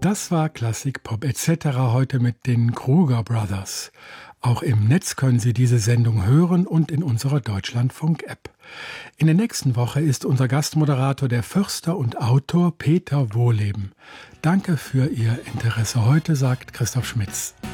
Das war Klassik Pop etc. heute mit den Kruger Brothers. Auch im Netz können Sie diese Sendung hören und in unserer Deutschlandfunk-App. In der nächsten Woche ist unser Gastmoderator der Förster und Autor Peter Wohleben. Danke für Ihr Interesse heute, sagt Christoph Schmitz.